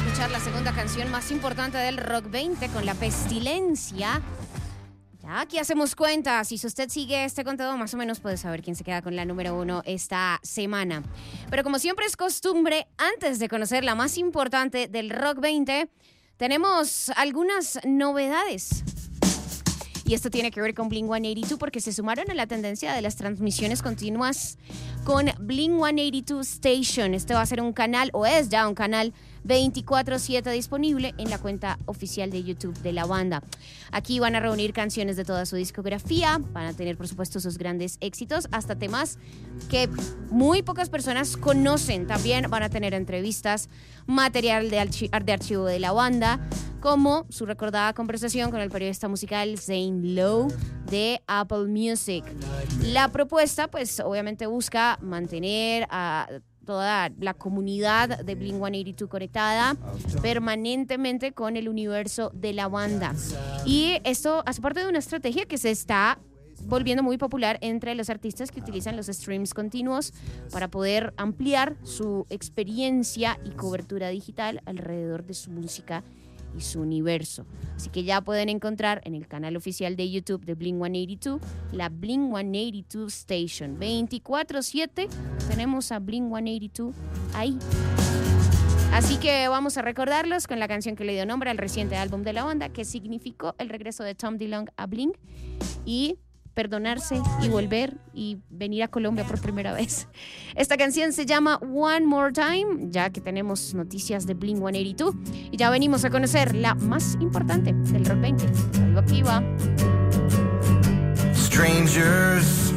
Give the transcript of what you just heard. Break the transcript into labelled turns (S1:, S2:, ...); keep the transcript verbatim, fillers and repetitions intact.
S1: escuchar la segunda canción más importante del Rock veinte con La Pestilencia. Ya aquí hacemos cuentas. Si usted sigue este conteo, más o menos puede saber quién se queda con la número uno esta semana. Pero como siempre es costumbre, antes de conocer la más importante del Rock veinte, tenemos algunas novedades. Y esto tiene que ver con Blink ciento ochenta y dos porque se sumaron a la tendencia de las transmisiones continuas con Blink ciento ochenta y dos Station. Este va a ser un canal, o es ya un canal veinticuatro siete disponible en la cuenta oficial de YouTube de la banda. Aquí van a reunir canciones de toda su discografía, van a tener por supuesto sus grandes éxitos, hasta temas que muy pocas personas conocen. También van a tener entrevistas, material de, archi- de archivo de la banda, como su recordada conversación con el periodista musical Zane Lowe de Apple Music. La propuesta, pues obviamente busca mantener a toda la comunidad de Blink ciento ochenta y dos conectada permanentemente con el universo de la banda. Y esto hace parte de una estrategia que se está volviendo muy popular entre los artistas que utilizan los streams continuos para poder ampliar su experiencia y cobertura digital alrededor de su música y su universo. Así que ya pueden encontrar en el canal oficial de YouTube de Blink ciento ochenta y dos la Blink ciento ochenta y dos Station. veinticuatro siete tenemos a Blink ciento ochenta y dos ahí. Así que vamos a recordarlos con la canción que le dio nombre al reciente álbum de la banda, que significó el regreso de Tom DeLonge a Blink y perdonarse y volver y venir a Colombia por primera vez. Esta canción se llama One More Time, ya que tenemos noticias de Blink ciento ochenta y dos y ya venimos a conocer la más importante del Rock veinte. Algo aquí va.
S2: Strangers